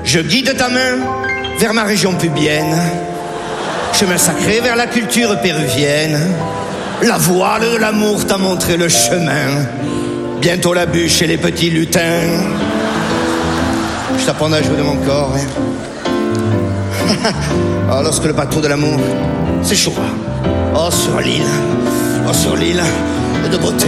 Je guide ta main vers ma région pubienne, chemin sacré vers la culture péruvienne. La voile de l'amour t'a montré le chemin, bientôt la bûche et les petits lutins. Je t'apprendrai à jouer de mon corps, hein. Oh, lorsque le bateau de l'amour s'échouera, oh sur l'île de beauté,